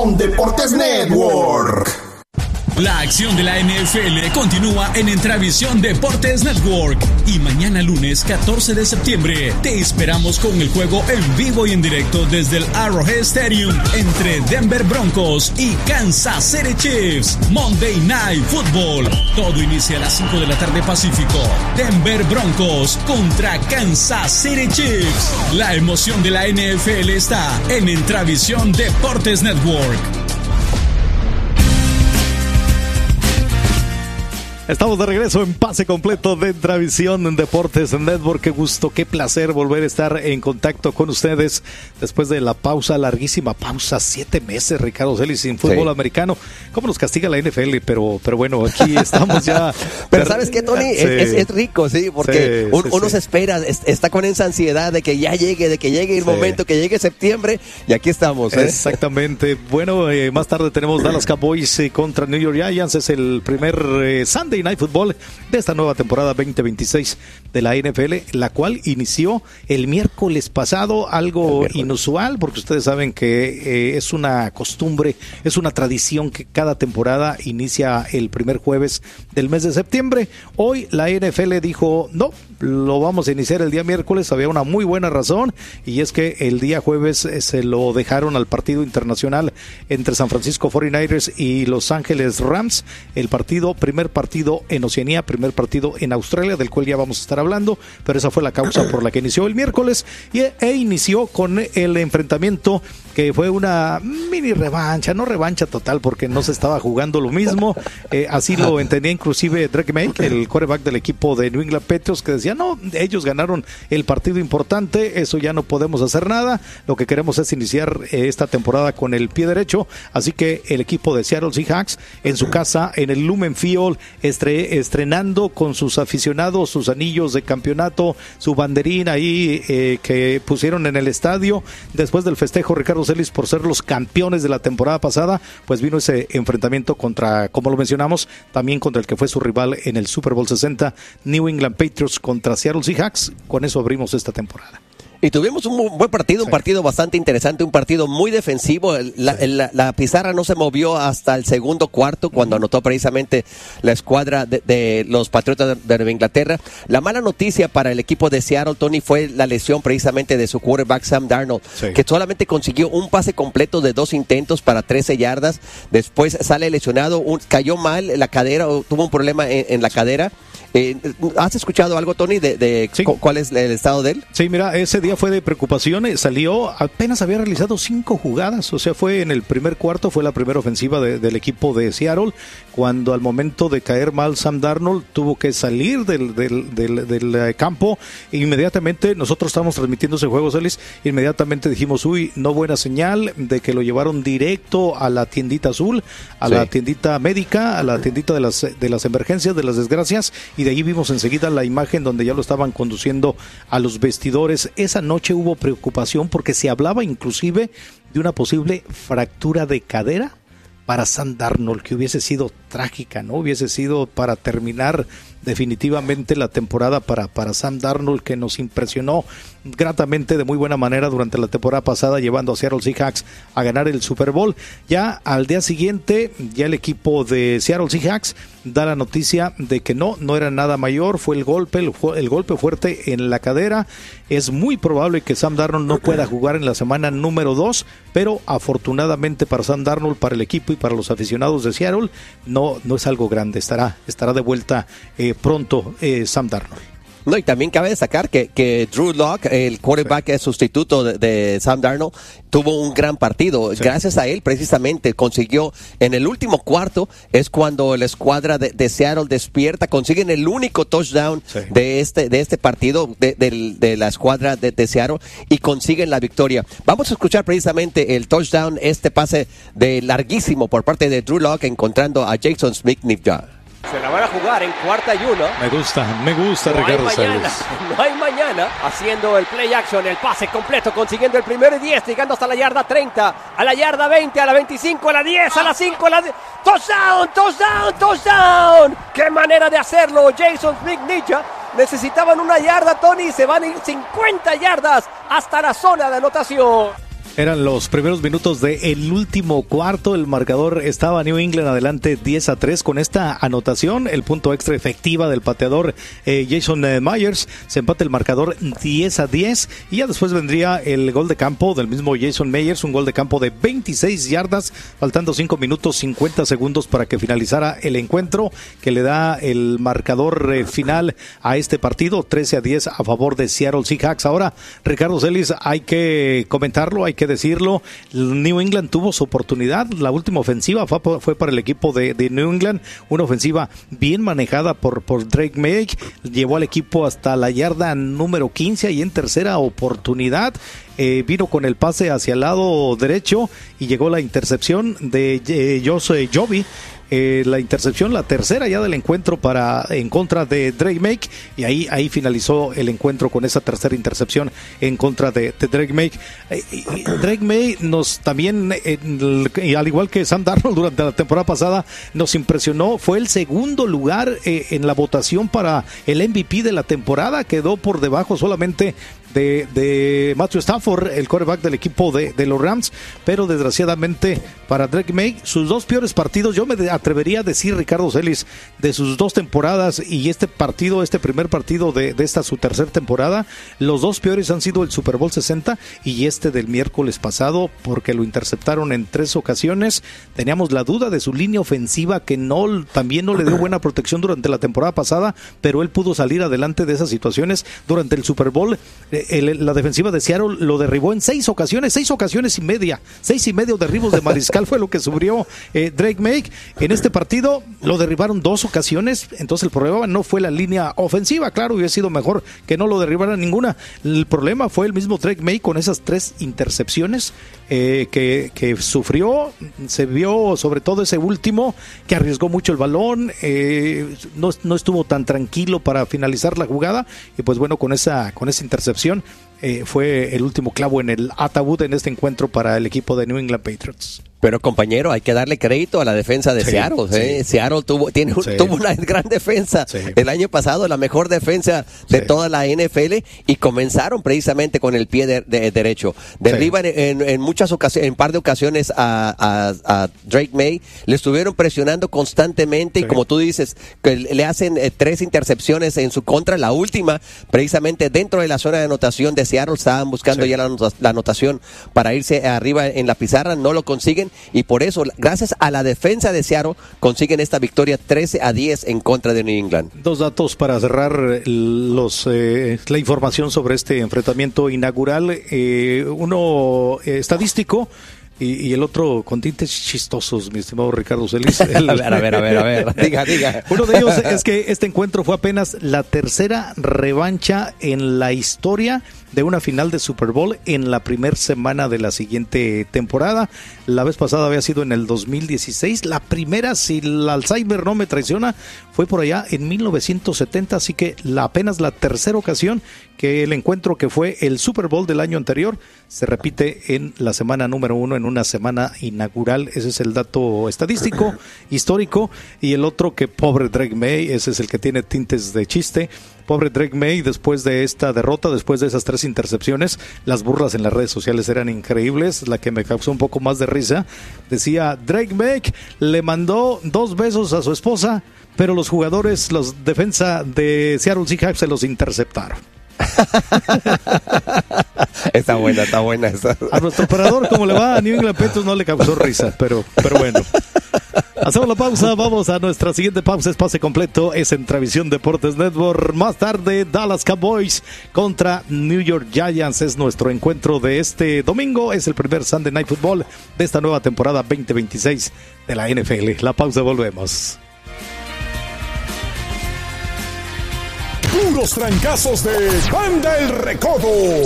Univisión Deportes Network. La acción de la NFL continúa en Entravisión Deportes Network. Y mañana lunes 14 de septiembre te esperamos con el juego en vivo y en directo desde el Arrowhead Stadium entre Denver Broncos y Kansas City Chiefs. Monday Night Football. Todo inicia a las 5 de la tarde Pacífico. Denver Broncos contra Kansas City Chiefs. La emoción de la NFL está en Entravisión Deportes Network. Estamos de regreso en Pase Completo de Entravisión en Deportes Network. Qué gusto, qué placer volver a estar en contacto con ustedes después de la pausa, larguísima pausa, 7 meses, Ricardo Celis, sin fútbol americano. ¿Cómo nos castiga la NFL? Pero bueno, aquí estamos ya. Pero ¿sabes qué, Tony? Sí. Es rico, sí, porque uno se espera, está con esa ansiedad de que ya llegue, el momento, que llegue septiembre, y aquí estamos. Exactamente. Bueno, más tarde tenemos Dallas Cowboys contra New York Giants. Es el primer Sunday Night Football de esta nueva temporada 2026 de la NFL, la cual inició el miércoles pasado, algo inusual, porque ustedes saben que es una costumbre, es una tradición que cada temporada inicia el primer jueves del mes de septiembre. Hoy la NFL dijo, no, lo vamos a iniciar el día miércoles. Había una muy buena razón, y es que el día jueves se lo dejaron al partido internacional entre San Francisco 49ers y Los Ángeles Rams, el primer partido en Oceanía, primer partido en Australia, del cual ya vamos a estar hablando, pero esa fue la causa por la que inició el miércoles, e inició con el enfrentamiento que fue una mini revancha, no revancha total, porque no se estaba jugando lo mismo, así lo entendía inclusive Drake May, el quarterback del equipo de New England Patriots, que decía, no, ellos ganaron el partido importante, eso ya no podemos hacer nada, lo que queremos es iniciar esta temporada con el pie derecho, así que el equipo de Seattle Seahawks en su casa, en el Lumen Field, estrenando con sus aficionados sus anillos de campeonato, su banderín ahí que pusieron en el estadio, después del festejo, Ricardo Celis, por ser los campeones de la temporada pasada, pues vino ese enfrentamiento contra, como lo mencionamos, también contra el que fue su rival en el Super Bowl 60, New England Patriots contra Seattle Seahawks. Con eso abrimos esta temporada. Y tuvimos un buen partido, un partido bastante interesante, un partido muy defensivo. La pizarra no se movió hasta el segundo cuarto, cuando anotó precisamente la escuadra de los Patriotas de Nueva Inglaterra. La mala noticia para el equipo de Seattle, Tony, fue la lesión precisamente de su quarterback Sam Darnold, que solamente consiguió un pase completo de 2 intentos para 13 yardas. Después sale lesionado, cayó mal la cadera, tuvo un problema en la cadera. ¿Has escuchado algo, Tony, de cuál es el estado de él? Sí, mira, ese día fue de preocupación, salió, apenas había realizado 5 jugadas, o sea, fue en el primer cuarto, fue la primera ofensiva del equipo de Seattle, cuando al momento de caer mal Sam Darnold tuvo que salir del campo. Inmediatamente, nosotros estábamos transmitiendo ese juego, Celis, inmediatamente dijimos, no buena señal, de que lo llevaron directo a la tiendita azul, a la tiendita médica, a la tiendita de las emergencias, de las desgracias, y de ahí vimos enseguida la imagen donde ya lo estaban conduciendo a los vestidores. Esa noche hubo preocupación porque se hablaba inclusive de una posible fractura de cadera para Sam Darnold, que hubiese sido trágica, ¿no? Hubiese sido para terminar definitivamente la temporada para Sam Darnold, que nos impresionó gratamente de muy buena manera durante la temporada pasada, llevando a Seattle Seahawks a ganar el Super Bowl. Ya al día siguiente, ya el equipo de Seattle Seahawks da la noticia de que no era nada mayor, fue el golpe fuerte en la cadera. Es muy probable que Sam Darnold no pueda jugar en la semana número 2, pero afortunadamente para Sam Darnold, para el equipo y para los aficionados de Seattle, no es algo grande, estará de vuelta pronto Sam Darnold. No, y también cabe destacar que Drew Lock, el quarterback sustituto de Sam Darnold, tuvo un gran partido. Gracias a él, precisamente, consiguió en el último cuarto, es cuando la escuadra de Seattle despierta, consiguen el único touchdown de este partido, de la escuadra de Seattle, y consiguen la victoria. Vamos a escuchar precisamente el touchdown, este pase de larguísimo por parte de Drew Lock, encontrando a Jason Smith-Njigba. Se la van a jugar en 4ª y 1. Me gusta no Ricardo Celis. No hay mañana, haciendo el play action, el pase completo, consiguiendo el primero y 10, llegando hasta la yarda 30, a la yarda 20, a la 25, a la 10, a la 5, a la 10. ¡Touchdown! ¡Qué manera de hacerlo! Jason Smith-Njigba. Necesitaban 1 yarda, Tony, y se van a ir 50 yardas hasta la zona de anotación. Eran los primeros minutos del último cuarto. El marcador estaba New England adelante 10-3. Con esta anotación, el punto extra efectiva del pateador Jason Myers, se empata el marcador 10-10. Y ya después vendría el gol de campo del mismo Jason Myers, un gol de campo de 26 yardas, faltando 5 minutos 50 segundos para que finalizara el encuentro, que le da el marcador final a este partido, 13-10 a favor de Seattle Seahawks. Ahora, Ricardo Celis, hay que comentarlo, hay que decirlo, New England tuvo su oportunidad. La última ofensiva fue para el equipo de New England, una ofensiva bien manejada por Drake May, llevó al equipo hasta la yarda número 15 y en tercera oportunidad vino con el pase hacia el lado derecho y llegó la intercepción de Josh Joby. La intercepción, la tercera ya del encuentro en contra de Drake May, y ahí finalizó el encuentro con esa tercera intercepción en contra de Drake May. Drake May nos también, al igual que Sam Darnold durante la temporada pasada, nos impresionó. Fue el segundo lugar en la votación para el MVP de la temporada, quedó por debajo solamente de Matthew Stafford, el quarterback del equipo de los Rams, pero desgraciadamente para Drake May, sus dos peores partidos, yo me atrevería a decir, Ricardo Celis, de sus dos temporadas y este primer partido de esta su tercera temporada, los dos peores han sido el Super Bowl 60 y este del miércoles pasado, porque lo interceptaron en 3 ocasiones. Teníamos la duda de su línea ofensiva, que también no le dio buena protección durante la temporada pasada, pero él pudo salir adelante de esas situaciones. Durante el Super Bowl, la defensiva de Seattle lo derribó en 6 ocasiones y media. 6 y medio derribos de mariscal fue lo que sufrió Drake May. En este partido lo derribaron 2 ocasiones, entonces el problema no fue la línea ofensiva, claro, hubiera sido mejor que no lo derribara ninguna. El problema fue el mismo Drake May con esas 3 intercepciones que sufrió. Se vio sobre todo ese último, que arriesgó mucho el balón, no estuvo tan tranquilo para finalizar la jugada, y pues bueno, con esa intercepción fue el último clavo en el ataúd en este encuentro para el equipo de New England Patriots. Pero compañero, hay que darle crédito a la defensa de Seattle. Seattle tuvo una gran defensa el año pasado, la mejor defensa de toda la NFL, y comenzaron precisamente con el pie derecho. Derriban en muchas ocasiones, en par de ocasiones a Drake May, le estuvieron presionando constantemente y como tú dices, que le hacen 3 intercepciones en su contra. La última, precisamente dentro de la zona de anotación de Seattle, estaban buscando ya la anotación para irse arriba en la pizarra, no lo consiguen. Y por eso, gracias a la defensa de Seattle, consiguen esta victoria 13-10 en contra de New England. 2 datos para cerrar la información sobre este enfrentamiento inaugural. Uno estadístico y el otro con tintes chistosos, mi estimado Ricardo Celis. A ver. Diga. Uno de ellos es que este encuentro fue apenas la tercera revancha en la historia de una final de Super Bowl en la primera semana de la siguiente temporada. La vez pasada había sido en el 2016. La primera, si el Alzheimer no me traiciona, fue por allá en 1970. Así que apenas la tercera ocasión que el encuentro que fue el Super Bowl del año anterior se repite en la semana número 1, en una semana inaugural. Ese es el dato estadístico, histórico. Y el otro, que pobre Drake May, ese es el que tiene tintes de chiste. Pobre Drake May, después de esta derrota, después de esas 3 intercepciones, las burlas en las redes sociales eran increíbles. La que me causó un poco más de risa decía: Drake May le mandó 2 besos a su esposa, pero los jugadores, los defensa de Seattle Seahawks, se los interceptaron. Está buena esa. A nuestro operador, como le va a New England Patriots, no le causó risa, pero bueno. Hacemos la pausa, vamos a nuestra siguiente pausa. Pase completo, es en Travisión Deportes Network. Más tarde, Dallas Cowboys contra New York Giants es nuestro encuentro de este domingo. Es el primer Sunday Night Football de esta nueva temporada 2026 de la NFL. La pausa, volvemos. Puros trancazos de Banda El Recodo.